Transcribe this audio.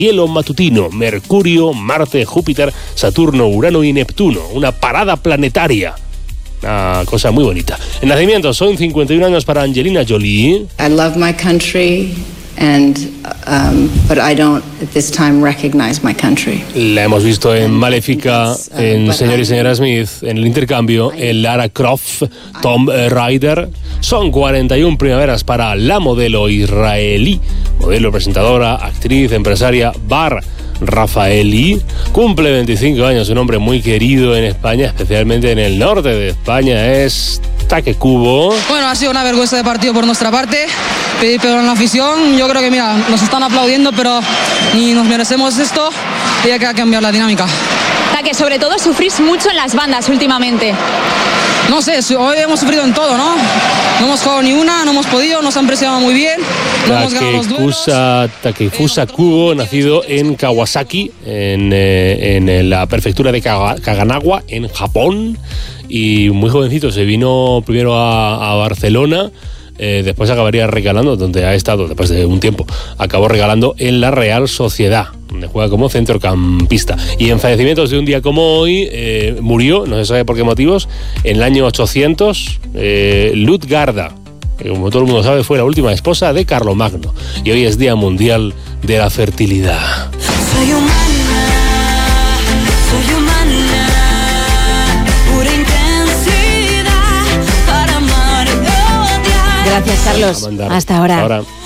cielo matutino, Mercurio, Marte, Júpiter, Saturno, Urano y Neptuno. Una parada planetaria. Una cosa muy bonita. En nacimiento son 51 años para Angelina Jolie. I love my country. But I don't at this time recognize my country. La hemos visto en Maléfica, en Señor y Señora Smith, en El Intercambio, en Lara Croft, Tomb Raider. Son 41 primaveras para la modelo israelí, modelo, presentadora, actriz, empresaria Bar Rafaeli. Cumple 25 años, un hombre muy querido en España, especialmente en el norte de España. Es Take Kubo. Bueno, ha sido una vergüenza de partido por nuestra parte. Pedir perdón a la afición. Yo creo que, mira, nos están aplaudiendo, pero ni nos merecemos esto y hay que cambiar la dinámica. Que sobre todo sufrís mucho en las bandas últimamente. No sé, hoy hemos sufrido en todo, ¿no? No hemos jugado ni una, no hemos podido, nos han presionado muy bien, no hemos ganado los duelos. Takefusa Kubo, nacido en Kawasaki, en la prefectura de Kaganawa, en Japón, y muy jovencito se vino primero a Barcelona. Después acabaría regalando, donde ha estado después de un tiempo, acabó regalando en la Real Sociedad, donde juega como centrocampista. Y en fallecimientos de un día como hoy, murió, no se sabe por qué motivos, en el año 800, Lutgarda, que como todo el mundo sabe fue la última esposa de Carlomagno. Y hoy es Día Mundial de la Fertilidad. Soy humana, soy humana, pura intensidad para amar y odiar. Gracias, Carlos. Hasta ahora.